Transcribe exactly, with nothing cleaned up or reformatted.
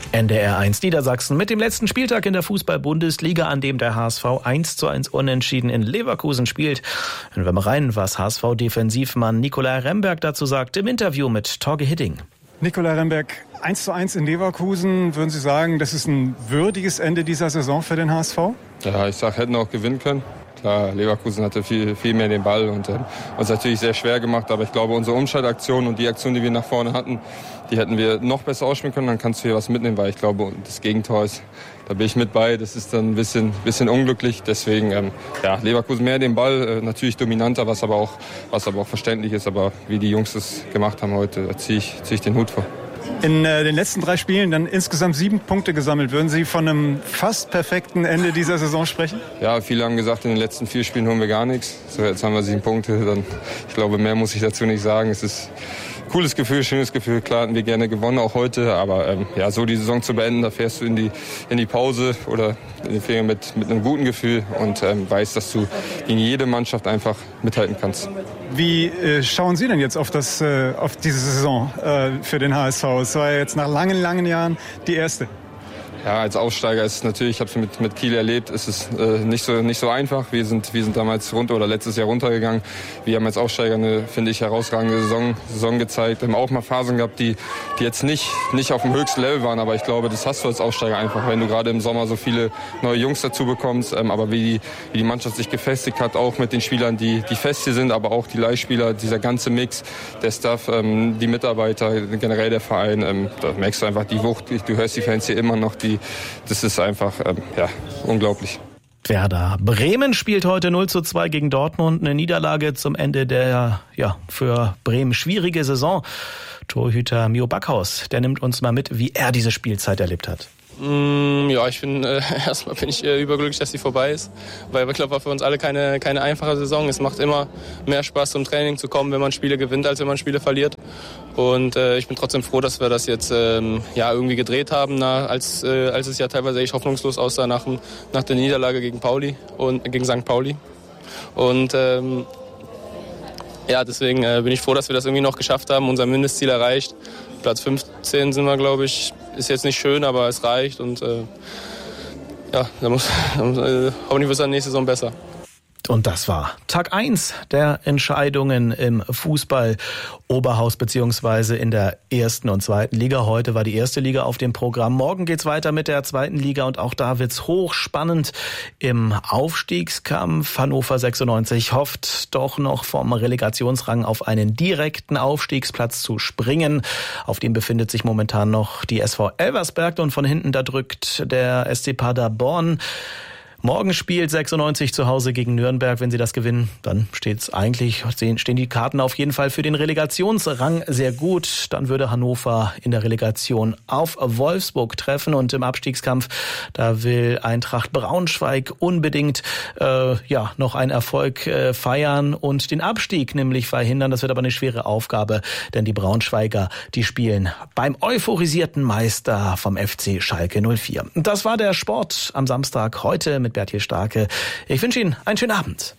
N D R eins Niedersachsen mit dem letzten Spieltag in der Fußball-Bundesliga, an dem der H S V eins zu eins unentschieden in Leverkusen spielt. Hören wir mal rein, was H S V-Defensivmann Nicolai Remberg dazu sagt im Interview mit Torge Hidding. Nicolai Remberg, eins zu eins in Leverkusen. Würden Sie sagen, das ist ein würdiges Ende dieser Saison für den H S V? Ja, ich sag, hätten auch gewinnen können. Klar, Leverkusen hatte viel, viel mehr den Ball und äh, uns natürlich sehr schwer gemacht. Aber ich glaube, unsere Umschaltaktion und die Aktion, die wir nach vorne hatten, die hätten wir noch besser ausspielen können. Dann kannst du hier was mitnehmen, weil ich glaube, das Gegentor ist, da bin ich mit bei. Das ist dann ein bisschen, bisschen unglücklich. Deswegen, ähm, ja, Leverkusen mehr den Ball, äh, natürlich dominanter, was aber auch, was aber auch verständlich ist. Aber wie die Jungs das gemacht haben heute, da ziehe ich, zieh ich den Hut vor. In äh, den letzten drei Spielen dann insgesamt sieben Punkte gesammelt. Würden Sie von einem fast perfekten Ende dieser Saison sprechen? Ja, viele haben gesagt, in den letzten vier Spielen holen wir gar nichts. So, jetzt haben wir sieben Punkte. Dann, ich glaube, mehr muss ich dazu nicht sagen. Es ist ein cooles Gefühl, schönes Gefühl. Klar hatten wir gerne gewonnen, auch heute. Aber ähm, ja, so die Saison zu beenden, da fährst du in die, in die Pause oder in die Ferien mit, mit einem guten Gefühl und ähm, weißt, dass du gegen jede Mannschaft einfach mithalten kannst. Wie äh, schauen Sie denn jetzt auf, das, äh, auf diese Saison äh, für den H S V? Es war ja jetzt nach langen, langen Jahren die erste. Ja, als Aufsteiger ist es natürlich, ich habe es mit, mit Kiel erlebt, ist es äh, nicht so nicht so einfach. Wir sind wir sind damals runter oder letztes Jahr runtergegangen. Wir haben als Aufsteiger eine, finde ich, herausragende Saison, Saison gezeigt. Wir haben auch mal Phasen gehabt, die die jetzt nicht nicht auf dem höchsten Level waren, aber ich glaube, das hast du als Aufsteiger einfach, wenn du gerade im Sommer so viele neue Jungs dazu bekommst. Ähm, aber wie die wie die Mannschaft sich gefestigt hat, auch mit den Spielern, die die fest hier sind, aber auch die Leihspieler, dieser ganze Mix, der Staff, ähm, die Mitarbeiter, generell der Verein, ähm, da merkst du einfach die Wucht. Du hörst die Fans hier immer noch. Die, das ist einfach ähm, ja, unglaublich. Werder Bremen spielt heute null zu zwei gegen Dortmund. Eine Niederlage zum Ende der ja für Bremen schwierige Saison. Torhüter Mio Backhaus, der nimmt uns mal mit, wie er diese Spielzeit erlebt hat. Mm, ja, ich bin äh, erstmal bin ich äh, überglücklich, dass sie vorbei ist, weil ich glaube, war für uns alle keine keine einfache Saison. Es macht immer mehr Spaß, zum Training zu kommen, wenn man Spiele gewinnt, als wenn man Spiele verliert. Und äh, ich bin trotzdem froh, dass wir das jetzt ähm, ja irgendwie gedreht haben, na, als äh, als es ja teilweise echt hoffnungslos aussah nach nach der Niederlage gegen Pauli und gegen Sankt Pauli. Und ähm, ja, deswegen äh, bin ich froh, dass wir das irgendwie noch geschafft haben, unser Mindestziel erreicht. Platz fünfzehn sind wir, glaube ich. Ist jetzt nicht schön, aber es reicht. Und äh, ja, da muss, da muss, äh, hoffentlich wird es dann nächste Saison besser. Und das war Tag eins der Entscheidungen im Fußball Oberhaus beziehungsweise in der ersten und zweiten Liga. Heute war die erste Liga auf dem Programm. Morgen geht's weiter mit der zweiten Liga und auch da wird's hochspannend im Aufstiegskampf. Hannover sechsundneunzig hofft doch noch vom Relegationsrang auf einen direkten Aufstiegsplatz zu springen. Auf dem befindet sich momentan noch die S V Elversberg und von hinten da drückt der S C Paderborn. Morgen spielt sechsundneunzig zu Hause gegen Nürnberg. Wenn sie das gewinnen, dann steht's eigentlich, stehen die Karten auf jeden Fall für den Relegationsrang sehr gut. Dann würde Hannover in der Relegation auf Wolfsburg treffen und im Abstiegskampf, da will Eintracht Braunschweig unbedingt äh, ja noch einen Erfolg äh, feiern und den Abstieg nämlich verhindern. Das wird aber eine schwere Aufgabe, denn die Braunschweiger, die spielen beim euphorisierten Meister vom F C Schalke null vier. Das war der Sport am Samstag heute mit Berthiel Starke. Ich wünsche Ihnen einen schönen Abend.